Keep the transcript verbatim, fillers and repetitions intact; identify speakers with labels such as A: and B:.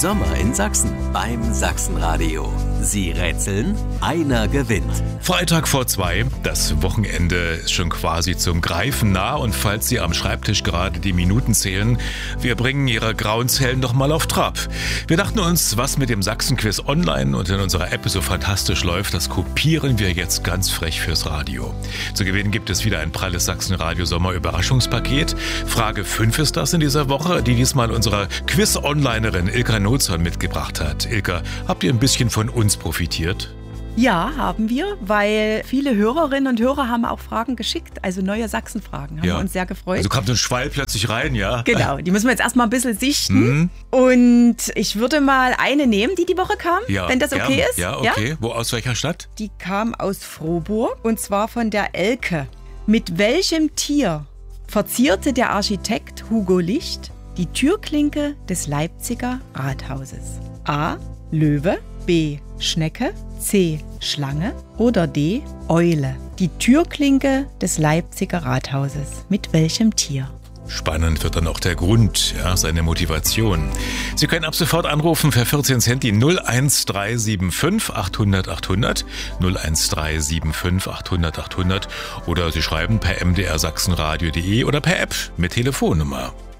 A: Sommer in Sachsen beim Sachsenradio. Sie rätseln, einer gewinnt.
B: Freitag vor zwei, das Wochenende ist schon quasi zum Greifen nah und falls Sie am Schreibtisch gerade die Minuten zählen, wir bringen Ihre grauen Zellen noch mal auf Trab. Wir dachten uns, was mit dem Sachsenquiz online und in unserer App so fantastisch läuft, das kopieren wir jetzt ganz frech fürs Radio. Zu gewinnen gibt es wieder ein pralles Sachsenradio Sommer Überraschungspaket. Frage fünf ist das in dieser Woche, die diesmal unsere Quiz-Onlinerin Ilka Nozon mitgebracht hat. Ilka, habt ihr ein bisschen von uns profitiert?
C: Ja, haben wir, weil viele Hörerinnen und Hörer haben auch Fragen geschickt, also neue Sachsenfragen, haben
B: Ja.
C: wir uns sehr gefreut.
B: Also kam so ein Schwall plötzlich rein, ja?
C: Genau, die müssen wir jetzt erstmal ein bisschen sichten.
B: Mhm.
C: Und ich würde mal eine nehmen, die die Woche kam,
B: Ja,
C: wenn das okay
B: gern.
C: ist.
B: Ja, okay. Wo, aus welcher Stadt?
C: Die kam aus Frohburg und zwar von der Elke. Mit welchem Tier verzierte der Architekt Hugo Licht die Türklinke des Leipziger Rathauses? A. Löwe, B. Schnecke, C. Schlange oder D. Eule. Die Türklinke des Leipziger Rathauses. Mit welchem Tier?
B: Spannend wird dann auch der Grund, ja, seine Motivation. Sie können ab sofort anrufen für vierzehn Cent die null eins drei sieben fünf achthundert achthundert, null eins drei sieben fünf achthundert achthundert oder Sie schreiben per m d r sachsenradio punkt d e oder per App mit Telefonnummer.